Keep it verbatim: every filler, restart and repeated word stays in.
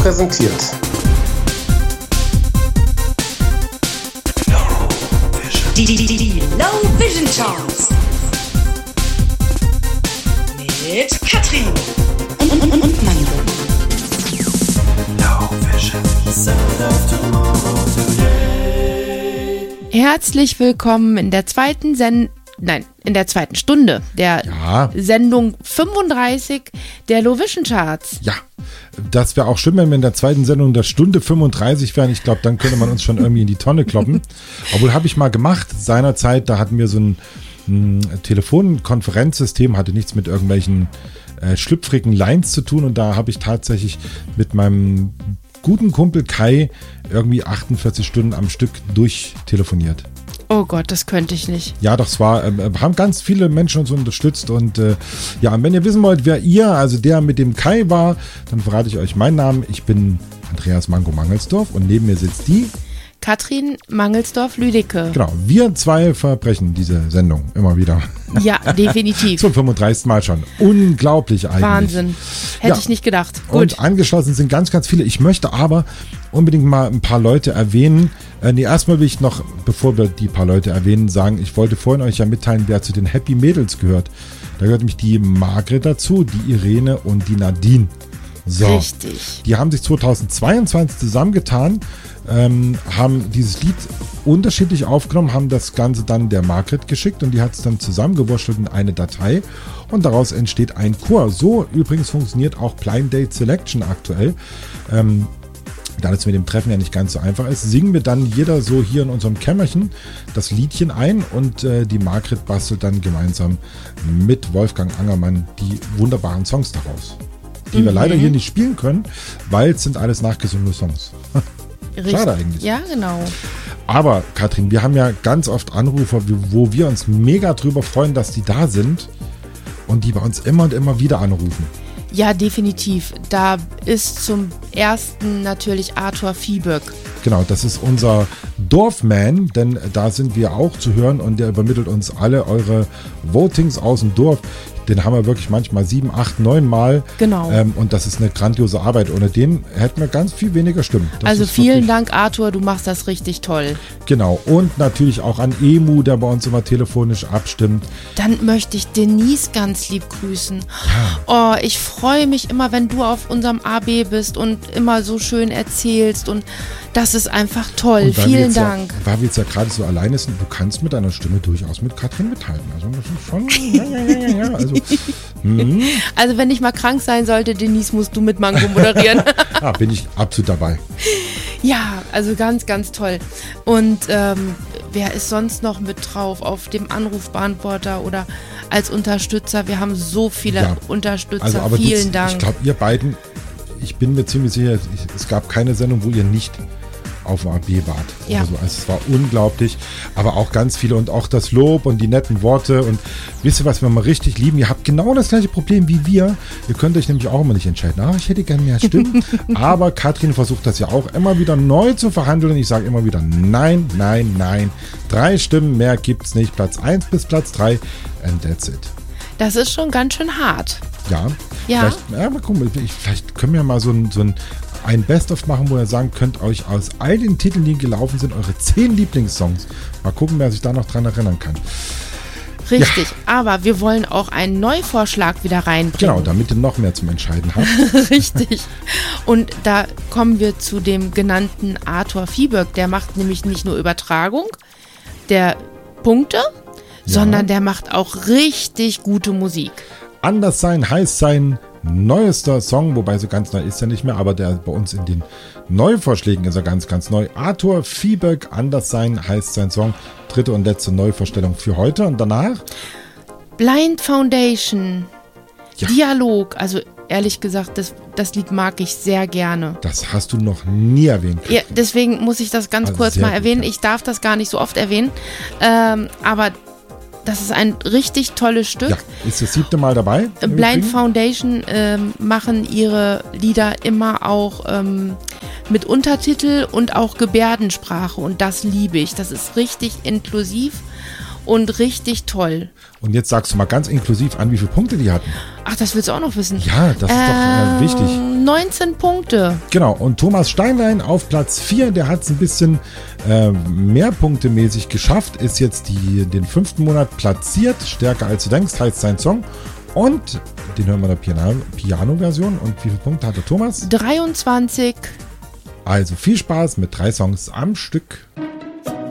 präsentiert. Die, die, die, die Low Vision Charts mit Katrin und, und, und, und Mango. Low Vision. Sound of tomorrow today. Herzlich willkommen in der zweiten Sendung, nein, in der zweiten Stunde der ja. Sendung fünfunddreißig der Low Vision Charts. Ja, das wäre auch schön, wenn wir in der zweiten Sendung der Stunde fünfunddreißig wären. Ich glaube, dann könnte man uns schon irgendwie in die Tonne kloppen. Obwohl, habe ich mal gemacht seinerzeit, da hatten wir so ein, ein Telefonkonferenzsystem, hatte nichts mit irgendwelchen äh, schlüpfrigen Lines zu tun, und da habe ich tatsächlich mit meinem guten Kumpel Kai irgendwie achtundvierzig Stunden am Stück durchtelefoniert. Oh Gott, das könnte ich nicht. Ja, das war, äh, haben ganz viele Menschen uns unterstützt, und äh, ja, und wenn ihr wissen wollt, wer ihr, also der mit dem Kai war, dann verrate ich euch meinen Namen. Ich bin Andreas Mango Mangelsdorf, und neben mir sitzt die Katrin Mangelsdorf-Lüdecke. Genau, wir zwei verbrechen diese Sendung immer wieder. Ja, definitiv. Zum fünfunddreißigsten Mal schon. Unglaublich eigentlich. Wahnsinn. Hätte ja. ich nicht gedacht. Gut. Und angeschlossen sind ganz, ganz viele. Ich möchte aber unbedingt mal ein paar Leute erwähnen. Äh, nee, erstmal will ich noch, bevor wir die paar Leute erwähnen, sagen, ich wollte vorhin euch ja mitteilen, wer zu den Happy Mädels gehört. Da gehört nämlich die Margret dazu, die Irene und die Nadine. So. Richtig. Die haben sich zweitausendzweiundzwanzig zusammengetan, ähm, haben dieses Lied unterschiedlich aufgenommen, haben das Ganze dann der Margret geschickt, und die hat es dann zusammengewurschtelt in eine Datei, und daraus entsteht ein Chor. So übrigens funktioniert auch Blind Date Selection aktuell. Ähm, da das mit dem Treffen ja nicht ganz so einfach ist, singen wir dann jeder so hier in unserem Kämmerchen das Liedchen ein, und äh, die Margret bastelt dann gemeinsam mit Wolfgang Angermann die wunderbaren Songs daraus, die mhm. wir leider hier nicht spielen können, weil es sind alles nachgesungene Songs. Richtig. Schade eigentlich. Ja, genau. Aber Katrin, wir haben ja ganz oft Anrufer, wo wir uns mega drüber freuen, dass die da sind, und die bei uns immer und immer wieder anrufen. Ja, definitiv. Da ist zum ersten natürlich Arthur Viehböck. Genau, das ist unser Dorfman, denn da sind wir auch zu hören, und der übermittelt uns alle eure Votings aus dem Dorf. Den haben wir wirklich manchmal sieben, acht, neun Mal. Genau. Ähm, und das ist eine grandiose Arbeit. Ohne den hätten wir ganz viel weniger Stimmen. Das also vielen wirklich, Dank, Arthur, du machst das richtig toll. Genau. Und natürlich auch an Emu, der bei uns immer telefonisch abstimmt. Dann möchte ich Denise ganz lieb grüßen. Ja. Oh, ich freue mich immer, wenn du auf unserem A B bist und immer so schön erzählst, und das ist einfach toll. Vielen Dank. Ja, weil wir jetzt ja gerade so alleine sind, du kannst mit deiner Stimme durchaus mit Katrin mithalten. Also das ist schon, ja, ja, ja, ja. Also, hm. also wenn ich mal krank sein sollte, Denise, musst du mit Mango moderieren. Ja, bin ich absolut dabei. Ja, also ganz, ganz toll. Und ähm, wer ist sonst noch mit drauf auf dem Anrufbeantworter oder als Unterstützer? Wir haben so viele ja. Unterstützer. Also, aber vielen du, Dank. Ich glaube, ihr beiden, ich bin mir ziemlich sicher, es gab keine Sendung, wo ihr nicht auf dem A B wart. Ja. Also, also es war unglaublich, aber auch ganz viele, und auch das Lob und die netten Worte, und wisst ihr, was wir mal richtig lieben? Ihr habt genau das gleiche Problem wie wir. Ihr könnt euch nämlich auch immer nicht entscheiden. Ah, ich hätte gerne mehr Stimmen. Aber Katrin versucht das ja auch immer wieder neu zu verhandeln. Ich sage immer wieder nein, nein, nein. Drei Stimmen mehr gibt's nicht. Platz eins bis Platz drei, and that's it. Das ist schon ganz schön hart. Ja. Ja. Vielleicht, ja, mal gucken, vielleicht können wir mal so ein, so ein ein Best-of machen, wo ihr sagen könnt, euch aus all den Titeln, die gelaufen sind, eure zehn Lieblingssongs. Mal gucken, wer sich da noch dran erinnern kann. Richtig, ja. Aber wir wollen auch einen Neuvorschlag wieder reinbringen. Genau, damit ihr noch mehr zum Entscheiden habt. Richtig. Und da kommen wir zu dem genannten Arthur Viehböck. Der macht nämlich nicht nur Übertragung der Punkte, ja. sondern der macht auch richtig gute Musik. Anders sein heißt sein neuester Song, wobei so ganz neu ist er nicht mehr, aber der bei uns in den Neuvorschlägen ist er ganz, ganz neu. Arthur Viehböck, Anders sein heißt sein Song. Dritte und letzte Neuvorstellung für heute, und danach Blind Foundation, ja. Dialog, also ehrlich gesagt, das, das Lied mag ich sehr gerne. Das hast du noch nie erwähnt. Ja, deswegen muss ich das ganz also kurz mal gut, erwähnen. Ja. Ich darf das gar nicht so oft erwähnen, ähm, aber das ist ein richtig tolles Stück. Ja, ist das siebte Mal dabei? Blind Foundation ähm, machen ihre Lieder immer auch ähm, mit Untertitel und auch Gebärdensprache, und das liebe ich. Das ist richtig inklusiv und richtig toll. Und jetzt sagst du mal ganz inklusiv an, wie viele Punkte die hatten. Ach, das willst du auch noch wissen? Ja, das ist ähm, doch äh, wichtig. neunzehn Punkte. Genau, und Thomas Steinlein auf Platz vier, der hat es ein bisschen äh, mehr punktemäßig geschafft, ist jetzt die, den fünften Monat platziert, stärker als du denkst, heißt sein Song. Und den hören wir in der Piano- Piano-Version. Und wie viele Punkte hatte Thomas? dreiundzwanzig. Also viel Spaß mit drei Songs am Stück.